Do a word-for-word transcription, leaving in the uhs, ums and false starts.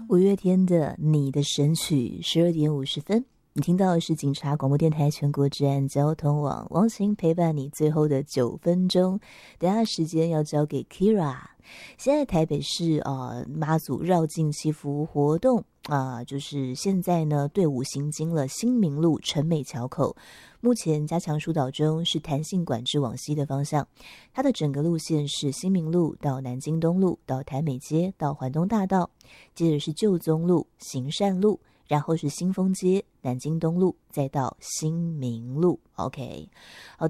五月天的《你的神曲》，十二点五十分，你听到的是警察广播电台全国治安交通网，王晴陪伴你最后的九分钟。等下时间要交给 Kira。现在台北市呃妈祖绕境祈福活动啊、呃，就是现在呢队伍行经了新明路、陈美桥口，目前加强疏导中，是弹性管制往西的方向。它的整个路线是新明路到南京东路到台美街到环东大道，接着是旧宗路、行善路，然后是新丰街、南京东路，再到新明路。OK， 好的。